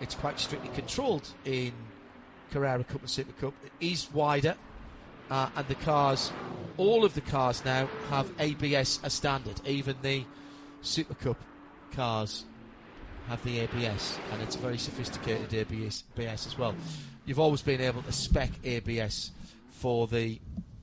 it's quite strictly controlled in Carrera Cup and Super Cup. It is wider, and the cars, all of the cars now have ABS as standard. Even the Super Cup cars have the ABS, and it's a very sophisticated ABS as well. You've always been able to spec ABS for the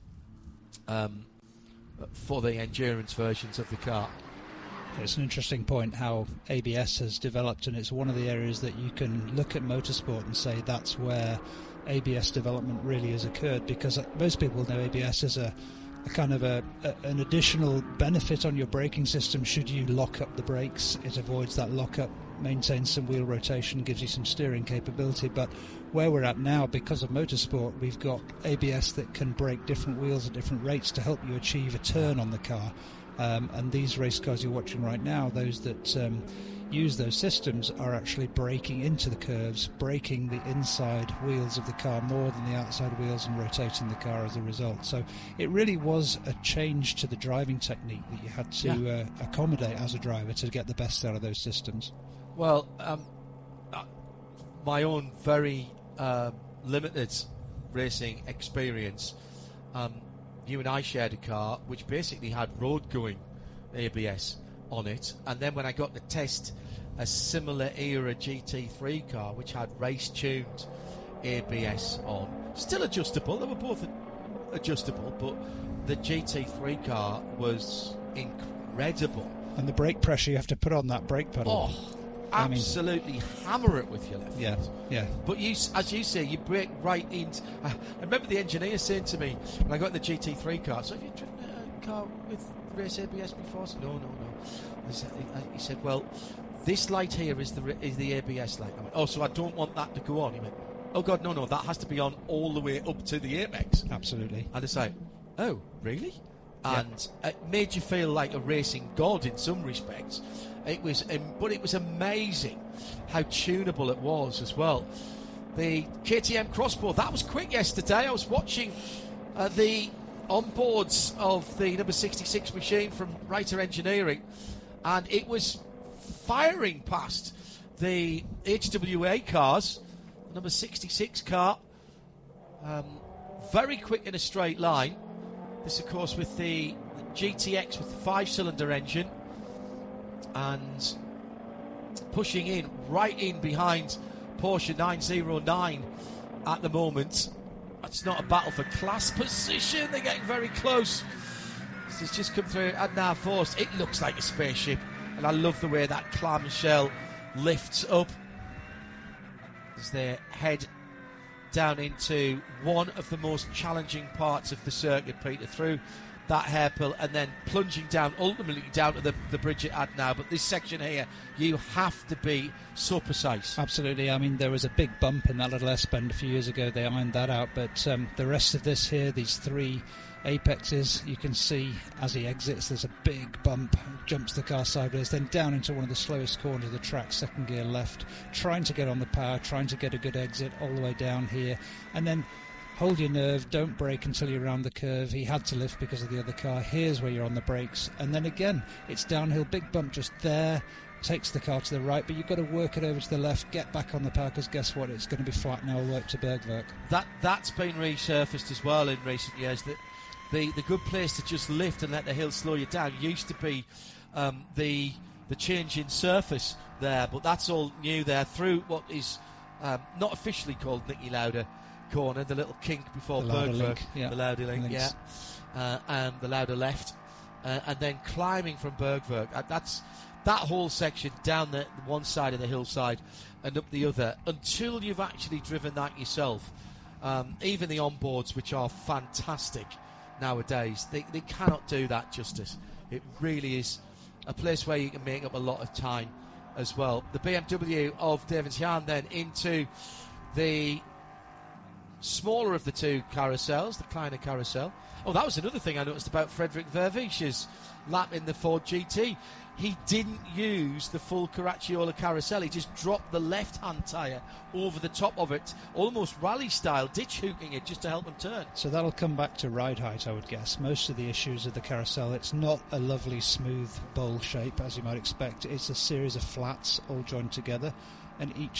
endurance versions of the car. It's an interesting point how ABS has developed, and it's one of the areas that you can look at motorsport and say that's where ABS development really has occurred, because most people know ABS as a kind of an additional benefit on your braking system should you lock up the brakes. It avoids that lockup, maintains some wheel rotation, gives you some steering capability. But where we're at now, because of motorsport, we've got ABS that can brake different wheels at different rates to help you achieve a turn on the car. And these race cars you're watching right now, those that use those systems are actually braking into the curves, braking the inside wheels of the car more than the outside wheels, and rotating the car as a result. So it really was a change to the driving technique that you had to accommodate as a driver to get the best out of those systems. Well, my own very limited racing experience, you and I shared a car which basically had road-going ABS on it, and then when I got to test a similar era GT3 car which had race-tuned ABS on, still adjustable, they were both adjustable, but the GT3 car was incredible. And the brake pressure you have to put on that brake pedal. Oh, absolutely hammer it with your left foot. Yeah. But you, as you say, you brake right into... I remember the engineer saying to me when I got in the GT3 car, so have you driven a car with race ABS before? I said, no. He said, well, this light here is the ABS light. I went, oh, so I don't want that to go on. He went, oh God, no, that has to be on all the way up to the apex. Absolutely. And it's like, oh, really? Yeah. And it made you feel like a racing god in some respects. But it was amazing how tunable it was as well. The KTM Crossbow, that was quick yesterday. I was watching the onboards of the number 66 machine from Reiter Engineering, and it was firing past the HWA cars. The number 66 car, very quick in a straight line. This, of course, with the GTX with the 5-cylinder engine, and pushing in right in behind Porsche 909 at the moment. It's not a battle for class position. They're getting very close. This has just come through Adnar Force. It looks like a spaceship, and I love the way that clamshell lifts up as they head down into one of the most challenging parts of the circuit, Peter, through that hairpin and then plunging down, ultimately down to the bridge at Adnar. But this section here, you have to be so precise. Absolutely. I mean, there was a big bump in that little S-bend a few years ago. They ironed that out. But the rest of this here, these three apexes, you can see as he exits, there's a big bump, jumps the car sideways, then down into one of the slowest corners of the track, second gear left, trying to get on the power, trying to get a good exit all the way down here, and then hold your nerve, don't brake until you're around the curve. He had to lift because of the other car. Here's where you're on the brakes, and then again it's downhill, big bump just there, takes the car to the right, but you've got to work it over to the left, get back on the power, because guess what, it's going to be flat now all the way up to Bergwerk. That's been resurfaced as well in recent years, that the good place to just lift and let the hill slow you down used to be the change in surface there, but that's all new there through what is not officially called Niki Lauda corner, the little kink before Bergwerk, the Lauda link, and the Lauda left, and then climbing from Bergwerk. That's that whole section down the one side of the hillside and up the other, until you've actually driven that yourself. Even the onboards, which are fantastic nowadays, they cannot do that justice. It really is a place where you can make up a lot of time as well. The BMW of David Jan then into the smaller of the two carousels, the Kleiner carousel. Oh, that was another thing I noticed about Frederick Vervich's lap in the Ford GT. He didn't use the full Caracciola carousel. He just dropped the left-hand tyre over the top of it, almost rally-style, ditch-hooking it just to help him turn. So that'll come back to ride height, I would guess. Most of the issues of the carousel, it's not a lovely, smooth bowl shape, as you might expect. It's a series of flats all joined together, and each